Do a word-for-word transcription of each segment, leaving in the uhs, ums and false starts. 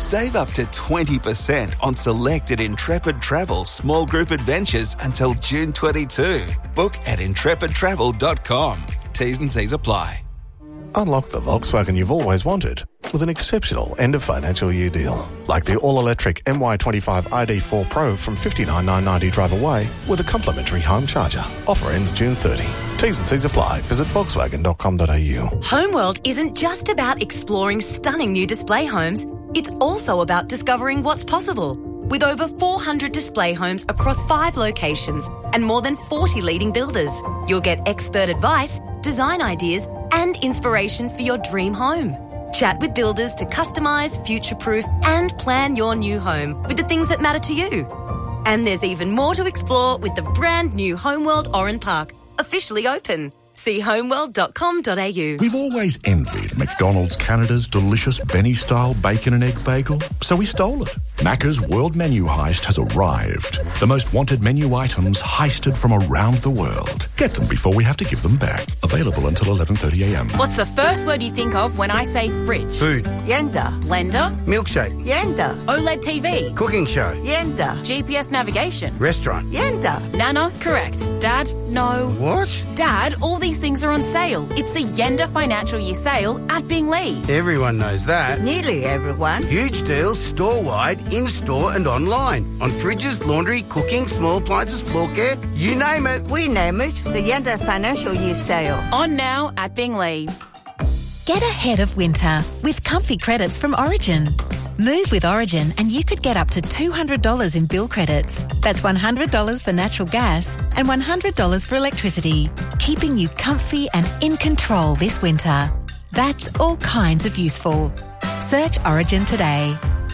Save up to twenty percent on selected Intrepid Travel small group adventures until June twenty-second. Book at intrepid travel dot com. T's and C's apply. Unlock the Volkswagen you've always wanted with an exceptional end-of-financial year deal. Like the all-electric M Y twenty-five I D four Pro from fifty-nine thousand nine hundred ninety drive away with a complimentary home charger. Offer ends June thirtieth. T's and C's apply. Visit volkswagen dot com dot a u. Homeworld isn't just about exploring stunning new display homes. It's also about discovering what's possible. With over four hundred display homes across five locations and more than forty leading builders, you'll get expert advice, design ideas, and inspiration for your dream home. Chat with builders to customise, future-proof and plan your new home with the things that matter to you. And there's even more to explore with the brand new Homeworld Oran Park, officially open. See homeworld dot com dot a u. We've always envied McDonald's Canada's delicious Benny-style bacon and egg bagel, so we stole it. Macca's World Menu Heist has arrived. The most wanted menu items heisted from around the world. Get them before we have to give them back. Available until eleven thirty a m. What's the first word you think of when I say fridge? Food. Yenda. Blender. Milkshake. Yenda. OLED T V. Cooking show. Yenda. G P S navigation. Restaurant. Yenda. Nana, correct. Dad, no. What? Dad, all these things are on sale. It's the Yenda Financial Year Sale at Binglee. Everyone knows that. Nearly everyone. Huge deals store-wide, in-store and online. On fridges, laundry, cooking, small appliances, floor care, you name it. We name it the Yenda Financial Year Sale. On now at Binglee. Get ahead of winter with comfy credits from Origin. Move with Origin and you could get up to two hundred dollars in bill credits. That's one hundred dollars for natural gas and one hundred dollars for electricity, keeping you comfy and in control this winter. That's all kinds of useful. Search Origin today.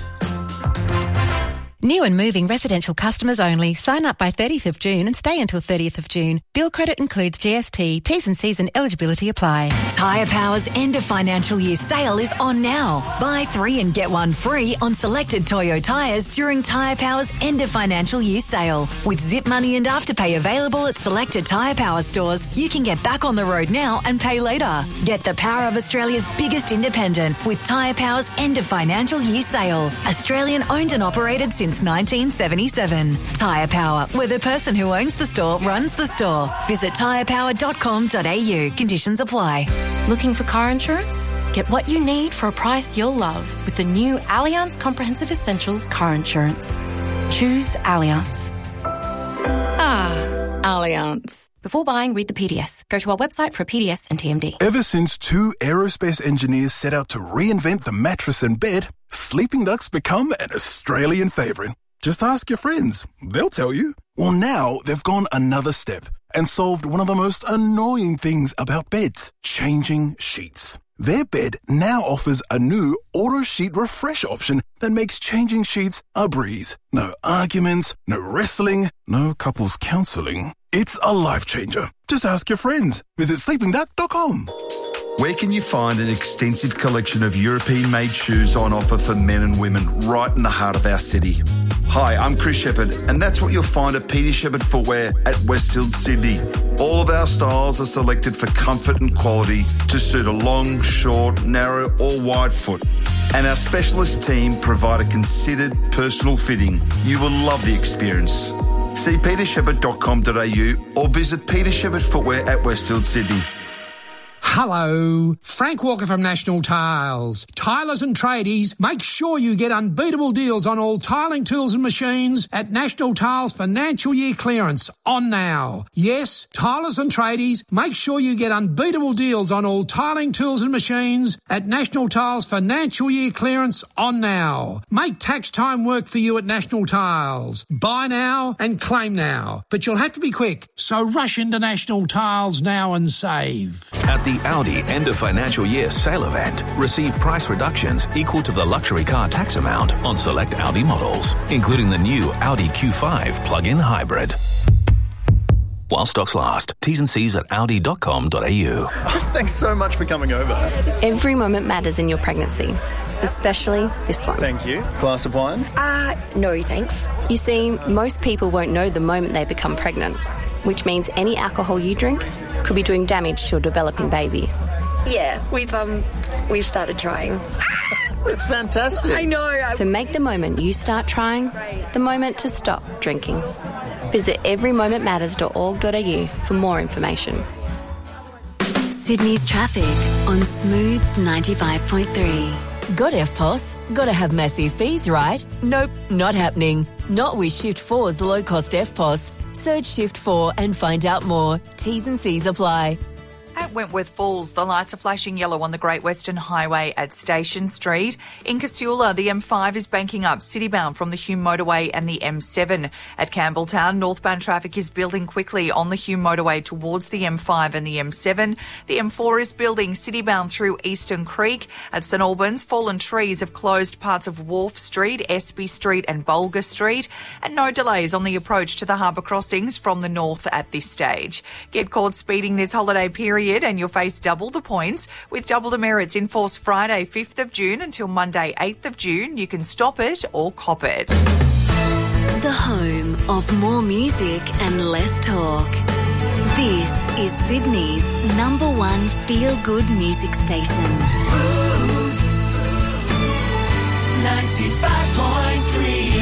New and moving residential customers only. Sign up by thirtieth of June and stay until thirtieth of June. Bill credit includes G S T. T's and C's and eligibility apply. Tyre Power's end of financial year sale is on now. Buy three and get one free on selected Toyo tyres during Tyre Power's end of financial year sale. With zip money and afterpay available at selected Tyre Power stores, you can get back on the road now and pay later. Get the power of Australia's biggest independent with Tyre Power's end of financial year sale. Australian owned and operated since nineteen seventy-seven. Tyre Power, where the person who owns the store runs the store. Visit tyre power dot com dot a u. Conditions apply. Looking for car insurance? Get what you need for a price you'll love with the new Allianz Comprehensive Essentials car insurance. Choose Allianz. Ah, Allianz. Before buying, read the P D S. Go to our website for a P D S and T M D. Ever since two aerospace engineers set out to reinvent the mattress and bed, Sleeping Duck's become an Australian favourite. Just ask your friends. They'll tell you. Well, now they've gone another step and solved one of the most annoying things about beds, changing sheets. Their bed now offers a new auto sheet refresh option that makes changing sheets a breeze. No arguments, no wrestling, no couples counselling. It's a life changer. Just ask your friends. Visit sleeping duck dot com. Where can you find an extensive collection of European-made shoes on offer for men and women right in the heart of our city? Hi, I'm Chris Shepherd, and that's what you'll find at Peter Shepherd Footwear at Westfield, Sydney. All of our styles are selected for comfort and quality to suit a long, short, narrow or wide foot. And our specialist team provide a considered personal fitting. You will love the experience. See peter shepherd dot com dot a u or visit Peter Shepherd Footwear at Westfield, Sydney. Hello, Frank Walker from National Tiles. Tilers and tradies, make sure you get unbeatable deals on all tiling tools and machines at National Tiles Financial Year Clearance on now. Yes, tilers and tradies, make sure you get unbeatable deals on all tiling tools and machines at National Tiles Financial Year Clearance on now. Make tax time work for you at National Tiles. Buy now and claim now. But you'll have to be quick, so rush into National Tiles now and save. At the Audi end of financial year sale event, receive price reductions equal to the luxury car tax amount on select Audi models, including the new Audi Q five plug-in hybrid. While stocks last. T's and C's at audi dot com dot a u. Thanks so much for coming over. Every moment matters in your pregnancy, especially this one. Thank you. Glass of wine? Uh, no thanks. You see, most people won't know the moment they become pregnant, which means any alcohol you drink could be doing damage to a developing baby. Yeah, we've um we've started trying. It's fantastic. I know. So make the moment you start trying the moment to stop drinking. Visit every moment matters dot org dot a u for more information. Sydney's traffic on Smooth ninety-five point three. Got F P O S? Gotta have massive fees, right? Nope, not happening. Not with Shift four's low-cost F P O S. Search Shift four and find out more. T's and C's apply. At Wentworth Falls, the lights are flashing yellow on the Great Western Highway at Station Street. In Casula, the M five is banking up citybound from the Hume Motorway and the M seven. At Campbelltown, northbound traffic is building quickly on the Hume Motorway towards the M five and the M seven. The M four is building citybound through Eastern Creek. At St Albans, fallen trees have closed parts of Wharf Street, Espy Street and Bulga Street. And no delays on the approach to the harbour crossings from the north at this stage. Get caught speeding this holiday period and you'll face double the points. With double demerits in force Friday fifth of June until Monday eighth of June. You can stop it or cop it. The home of more music and less talk. This is Sydney's number one feel-good music station. Smooth ninety-five point three.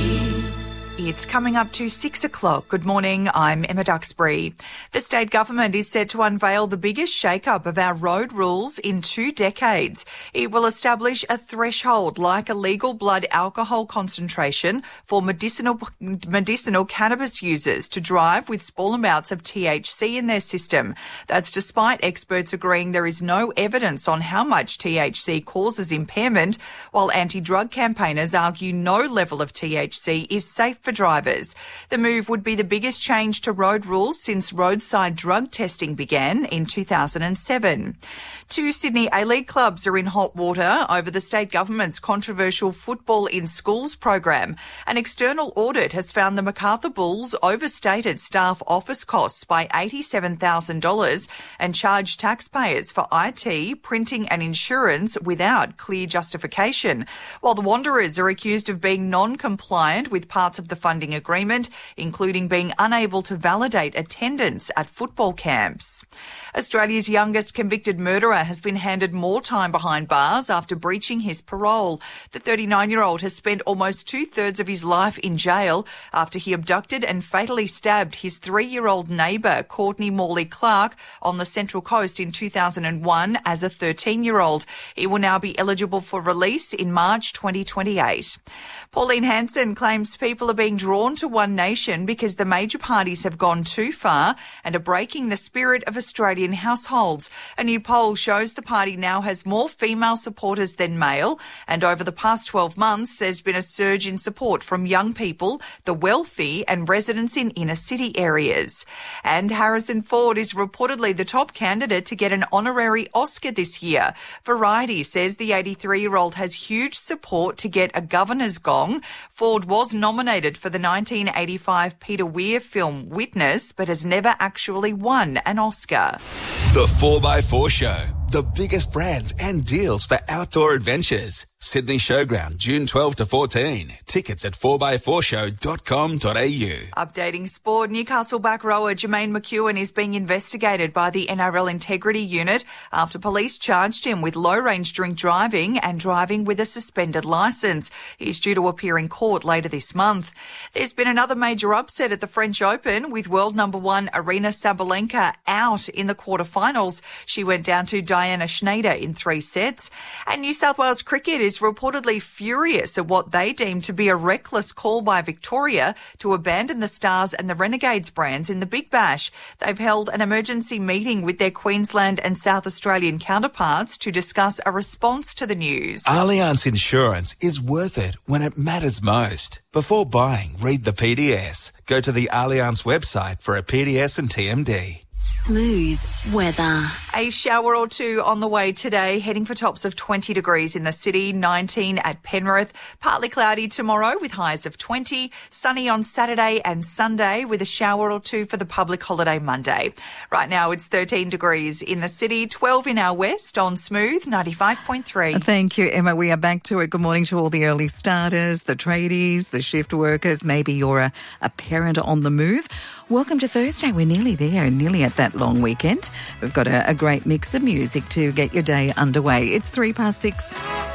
It's coming up to six o'clock. Good morning, I'm Emma Duxbury. The state government is set to unveil the biggest shake-up of our road rules in two decades. It will establish a threshold like a legal blood alcohol concentration for medicinal, medicinal cannabis users to drive with small amounts of T H C in their system. That's despite experts agreeing there is no evidence on how much T H C causes impairment, while anti-drug campaigners argue no level of T H C is safe for drivers. The move would be the biggest change to road rules since roadside drug testing began in two thousand seven. Two Sydney A-League clubs are in hot water over the state government's controversial Football in Schools program. An external audit has found the Macarthur Bulls overstated staff office costs by eighty-seven thousand dollars and charged taxpayers for I T, printing and insurance without clear justification, while the Wanderers are accused of being non-compliant with parts of the funding agreement, including being unable to validate attendance at football camps. Australia's youngest convicted murderer has been handed more time behind bars after breaching his parole. The thirty-nine-year-old has spent almost two-thirds of his life in jail after he abducted and fatally stabbed his three-year-old neighbour, Courtney Morley Clark, on the Central Coast in two thousand one as a thirteen-year-old. He will now be eligible for release in March twenty twenty-eight. Pauline Hanson claims people are being drawn to One Nation because the major parties have gone too far and are breaking the spirit of Australian households. A new poll shows the party now has more female supporters than male, and over the past twelve months there's been a surge in support from young people, the wealthy and residents in inner city areas. And Harrison Ford is reportedly the top candidate to get an honorary Oscar this year. Variety says the eighty-three-year-old has huge support to get a governor's gong. Ford was nominated for the nineteen eighty-five Peter Weir film Witness, but has never actually won an Oscar. The four by four Show. The biggest brands and deals for outdoor adventures. Sydney Showground, June twelfth to fourteen. Tickets at four by four show dot com dot a u. Updating sport, Newcastle back rower Jermaine McEwen is being investigated by the N R L Integrity Unit after police charged him with low-range drink driving and driving with a suspended licence. He's due to appear in court later this month. There's been another major upset at the French Open with world number one Aryna Sabalenka out in the quarterfinals. She went down to Diana Schneider in three sets. And New South Wales Cricket is reportedly furious at what they deem to be a reckless call by Victoria to abandon the Stars and the Renegades brands in the Big Bash. They've held an emergency meeting with their Queensland and South Australian counterparts to discuss a response to the news. Allianz Insurance is worth it when it matters most. Before buying, read the P D S. Go to the Allianz website for a P D S and T M D. Smooth weather. A shower or two on the way today, heading for tops of twenty degrees in the city, nineteen at Penrith. Partly cloudy tomorrow with highs of twenty. Sunny on Saturday and Sunday with a shower or two for the public holiday Monday. Right now it's thirteen degrees in the city, twelve in our west on Smooth ninety-five point three. Thank you, Emma. We are back to it. Good morning to all the early starters, the tradies, the shift workers. Maybe you're a, a parent on the move. Welcome to Thursday. We're nearly there, nearly at that long weekend. We've got a, a great mix of music to get your day underway. It's three past six.